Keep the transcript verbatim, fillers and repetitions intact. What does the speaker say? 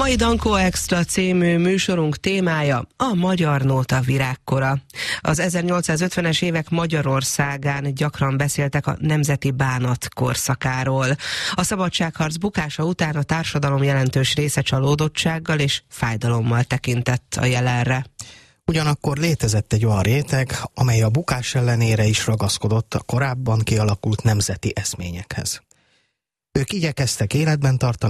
mai Dankó Extra című műsorunk témája a magyar nóta virágkora. Az ezernyolcszázötvenes évek Magyarországán gyakran beszéltek a nemzeti bánat korszakáról. A szabadságharc bukása után a társadalom jelentős része csalódottsággal és fájdalommal tekintett a jelenre. Ugyanakkor létezett egy olyan réteg, amely a bukás ellenére is ragaszkodott a korábban kialakult nemzeti eszményekhez. Ők igyekeztek életben tartani